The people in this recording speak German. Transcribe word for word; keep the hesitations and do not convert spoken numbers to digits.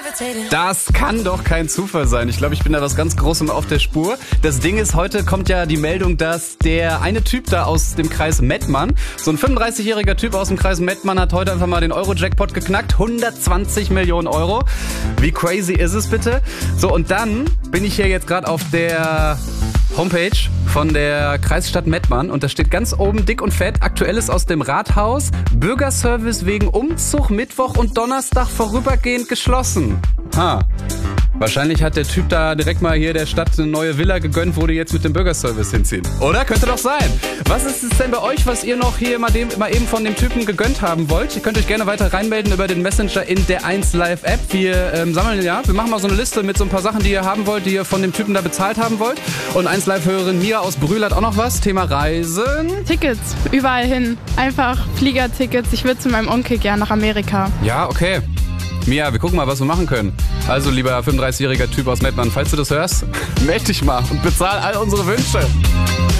Das kann doch kein Zufall sein. Ich glaube, ich bin da was ganz Großem auf der Spur. Das Ding ist, heute kommt ja die Meldung, dass der eine Typ da aus dem Kreis Mettmann, so ein fünfunddreißigjähriger Typ aus dem Kreis Mettmann, hat heute einfach mal den Euro-Jackpot geknackt. hundertzwanzig Millionen Euro. Wie crazy ist es bitte? So, und dann bin ich hier jetzt gerade auf der Homepage von der Kreisstadt Mettmann und da steht ganz oben dick und fett: Aktuelles aus dem Rathaus, Bürgerservice wegen Umzug Mittwoch und Donnerstag vorübergehend geschlossen. Ha. Wahrscheinlich hat der Typ da direkt mal hier der Stadt eine neue Villa gegönnt, wo die jetzt mit dem Bürgerservice hinziehen. Oder? Könnte doch sein. Was ist es denn bei euch, was ihr noch hier mal, dem, mal eben von dem Typen gegönnt haben wollt? Ihr könnt euch gerne weiter reinmelden über den Messenger in der eins Live App. Wir ähm, sammeln, ja, wir machen mal so eine Liste mit so ein paar Sachen, die ihr haben wollt, die ihr von dem Typen da bezahlt haben wollt. Und eins Live-Hörerin Mia aus Brühl hat auch noch was. Thema Reisen. Tickets, überall hin. Einfach Fliegertickets. Ich würde zu meinem Onkel gern nach Amerika. Ja, okay. Mia, wir gucken mal, was wir machen können. Also, lieber fünfunddreißigjähriger Typ aus Mettmann, falls du das hörst, meld dich mal und bezahl all unsere Wünsche.